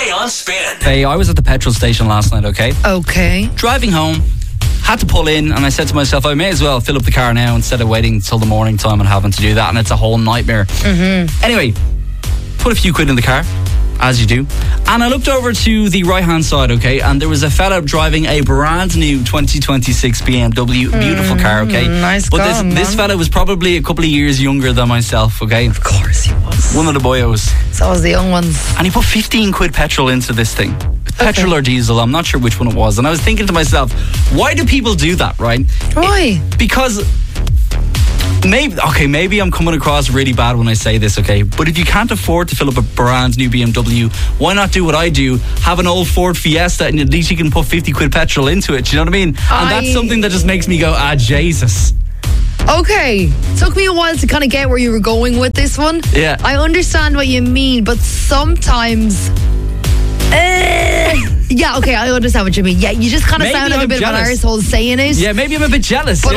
Today on Spin. Hey, I was at the petrol station last night, okay? Okay. Driving home, had to pull in, and I said to myself, I may as well fill up the car now instead of waiting till the morning time and having to do that, and it's a whole nightmare. Anyway, put a few quid in the car, as you do, and I looked over to the right-hand side, okay, and there was a fella driving a brand new 2026 BMW, beautiful car, okay? Nice But car, this man. fella was probably a couple of years younger than myself, okay? Of course he was. One of the boyos. So was the young ones. And he put 15 quid petrol into this thing. Petrol or diesel, I'm not sure which one it was. And I was thinking to myself, why do people do that, right? Why? Because maybe I'm coming across really bad when I say this, okay? But if you can't afford to fill up a brand new BMW, why not do what I do? Have an old Ford Fiesta, and at least you can put 50 quid petrol into it. Do you know what I mean? And that's something that just makes me go, Jesus. Okay. Took me a while to kind of get where you were going with this one. Yeah. I understand what you mean, but sometimes... yeah, okay, I understand what you mean. Yeah, you just kind of Maybe sound like a I'm bit jealous. of an arsehole saying it. Yeah, maybe I'm a bit jealous. But yeah.